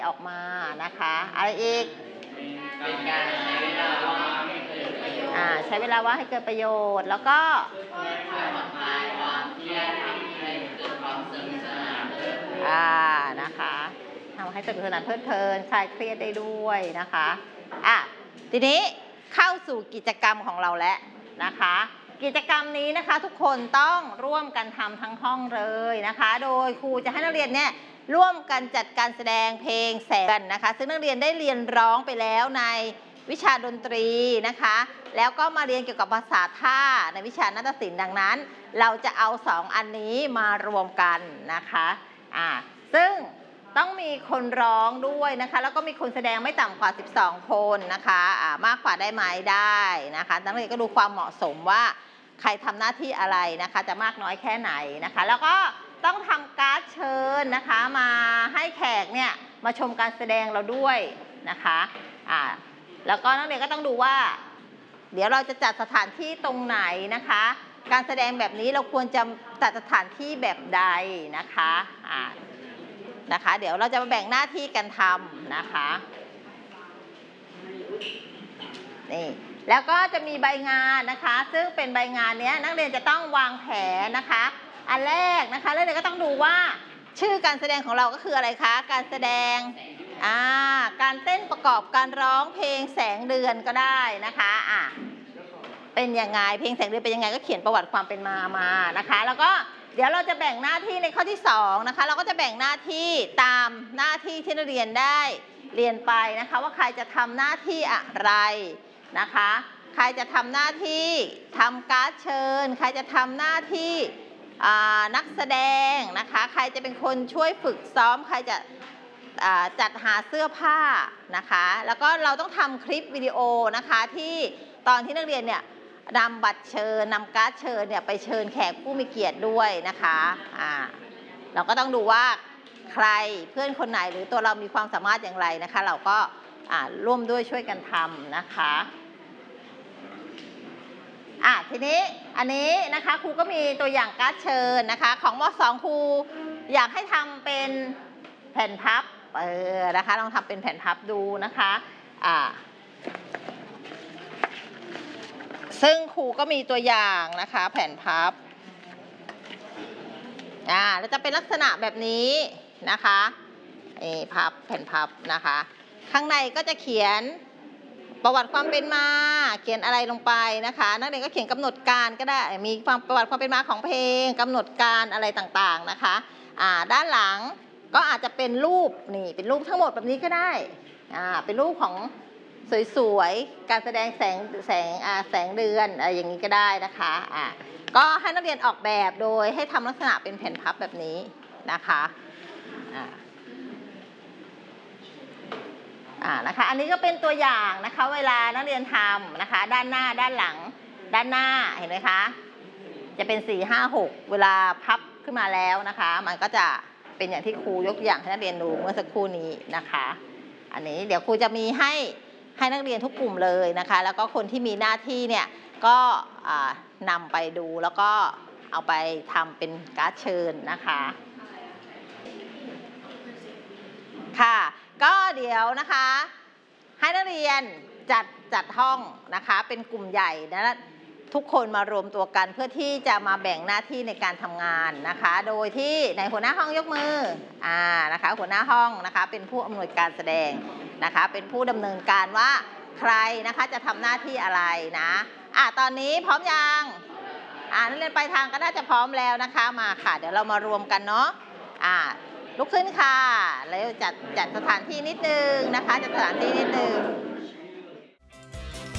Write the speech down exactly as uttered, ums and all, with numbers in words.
ออกมานะคะอะไรอีกเป็นการใช้เวลาว่างให้เกิดประโยชน์อ่าใช้เวลาว่างให้เกิดประโยชน์แล้วก็ผ่อนคลายความเครียดทำให้เกิดความสนุกสนานอ่านะคะทำให้สนุกสนานเพลิดเพลินคลายเครียดได้ด้วยนะคะอ่ะทีนี้เข้าสู่กิจกรรมของเราแล้วนะคะกิจกรรมนี้นะคะทุกคนต้องร่วมกันทำทั้งห้องเลยนะคะโดยครูจะให้นักเรียนเนี่ยร่วมกันจัดการแสดงเพลงแสงนะคะซึ่งนักเรียนได้เรียนร้องไปแล้วในวิชาดนตรีนะคะแล้วก็มาเรียนเกี่ยวกับภาษาท่าในวิชานาฏศิลป์ดังนั้นเราจะเอาสองอันนี้มารวมกันนะคะอ่าซึ่งต้องมีคนร้องด้วยนะคะแล้วก็มีคนแสดงไม่ต่ำกว่าสิบสองคนนะคะอ่ามากกว่าได้ไหมได้นะคะนักเรียนก็ดูความเหมาะสมว่าใครทำหน้าที่อะไรนะคะจะมากน้อยแค่ไหนนะคะแล้วก็ต้องทำการ์ดเชิญนะคะมาให้แขกเนี่ยมาชมการแสดงเราด้วยนะคะอ่าแล้วก็นักเรียนก็ต้องดูว่าเดี๋ยวเราจะจัดสถานที่ตรงไหนนะคะการแสดงแบบนี้เราควรจะจัดสถานที่แบบใดนะคะอ่านะคะเดี๋ยวเราจะมาแบ่งหน้าที่กันทำนะคะนี่แล้วก็จะมีใบงานนะคะซึ่งเป็นใบงานนี้นักเรียนจะต้องวางแผนนะคะอันแรกนะคะนักเรียนก็ต้องดูว่าชื่อการแสดงของเราก็คืออะไรคะการแสดงอ่าการเต้นประกอบการร้องเพลงแสงเดือนก็ได้นะคะอ่ะเป็นยังไงเพลงแสงเดือนเป็นยังไงก็เขียนประวัติความเป็นมามานะคะแล้วก็เดี๋ยวเราจะแบ่งหน้าที่ในข้อที่สองนะคะเราก็จะแบ่งหน้าที่ตามหน้าที่ที่นักเรียนได้เรียนไปนะคะว่าใครจะทำหน้าที่อะไรนะคะใครจะทำหน้าที่ทำการ์ดเชิญใครจะทำหน้าที่นักแสดงนะคะใครจะเป็นคนช่วยฝึกซ้อมใครจะจัดหาเสื้อผ้านะคะแล้วก็เราต้องทำคลิปวิดีโอนะคะที่ตอนที่นักเรียนเนี่ยนำบัตรเชิญนำการ์ดเชิญเนี่ยไปเชิญแขกผู้มีเกียรติด้วยนะคะอ่าเราก็ต้องดูว่าใครเพื่อนคนไหนหรือตัวเรามีความสามารถอย่างไรนะคะเราก็ร่วมด้วยช่วยกันทำนะคะอ่ะทีนี้อันนี้นะคะครูก็มีตัวอย่างการ์ดเชิญนะคะของม.สอง ครูอยากให้ทำเป็นแผ่นพับเออนะคะลองทำเป็นแผ่นพับดูนะคะอ่าซึ่งครูก็มีตัวอย่างนะคะแผ่นพับอ่าแล้วจะเป็นลักษณะแบบนี้นะคะนี่พับแผ่นพับนะคะข้างในก็จะเขียนประวัติความเป็นมาเขียนอะไรลงไปนะคะนักเรียนก็เขียนกำหนดการก็ได้มีความประวัติความเป็นมาของเพลงกำหนดการอะไรต่างๆนะคะอ่าด้านหลังก็อาจจะเป็นรูปนี่เป็นรูปทั้งหมดแบบนี้ก็ได้อ่าเป็นรูปของสวยๆการแสดงแสงแสงอ่าแสงเดือนอะไรอย่างนี้ก็ได้นะคะอ่าก็ให้นักเรียนออกแบบโดยให้ทำลักษณะเป็นแผ่นพับแบบนี้นะคะอ่าอ่านะคะอันนี้ก็เป็นตัวอย่างนะคะเวลานักเรียนทำนะคะด้านหน้าด้านหลังด้านหน้าเห็นไหมคะจะเป็นสี่ ห้า หกเวลาพับขึ้นมาแล้วนะคะมันก็จะเป็นอย่างที่ครูยกตัวอย่างให้นักเรียนดูเมื่อสักครู่นี้นะคะอันนี้เดี๋ยวครูจะมีให้ให้นักเรียนทุกกลุ่มเลยนะคะแล้วก็คนที่มีหน้าที่เนี่ยก็นำไปดูแล้วก็เอาไปทำเป็นการ์ดเชิญนะคะค่ะก็เดี๋ยวนะคะให้นักเรียนจัดจัดห้องนะคะเป็นกลุ่มใหญ่นะทุกคนมารวมตัวกันเพื่อที่จะมาแบ่งหน้าที่ในการทำงานนะคะโดยที่ในหัวหน้าห้องยกมืออ่านะคะหัวหน้าห้องนะคะเป็นผู้อำนวยการแสดงนะคะเป็นผู้ดำเนินการว่าใครนะคะจะทำหน้าที่อะไรนะอ่ะตอนนี้พร้อมยังอ่านักเรียนไปทางก็น่าจะพร้อมแล้วนะคะมาค่ะเดี๋ยวเรามารวมกันเนาะอ่าลุกขึ้นค่ะแล้วจัดจัดสถานที่นิดนึงนะคะจัดสถานที่นิดนึง